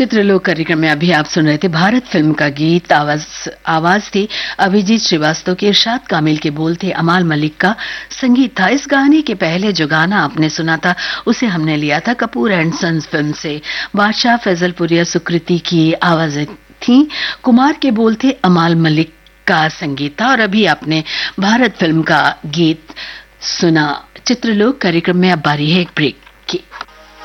चित्रलोक कार्यक्रम में अभी आप सुन रहे थे भारत फिल्म का गीत। आवाज थी अभिजीत श्रीवास्तव की, इरशाद कामिल के बोल थे, अमाल मलिक का संगीत था। इस गाने के पहले जो गाना आपने सुना था उसे हमने लिया था कपूर एंड सन्स फिल्म से। बादशाह, फैजलपुरिया, सुकृति की आवाजें थी, कुमार के बोल थे, अमाल मलिक का संगीत था। और अभी आपने भारत फिल्म का गीत सुना। चित्रलोक कार्यक्रम में अब बारी है एक ब्रेक।